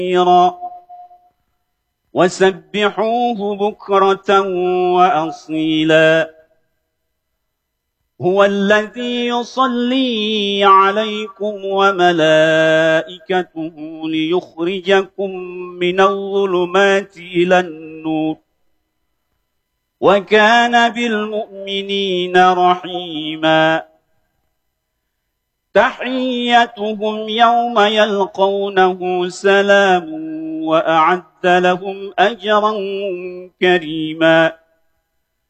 وسبحوه بكرة وأصيلا هو الذي يصلي عليكم وملائكته ليخرجكم من الظلمات إلى النور وكان بالمؤمنين رحيما تحيتهم يوم يلقونه سلام وأعد لهم أجرا كريما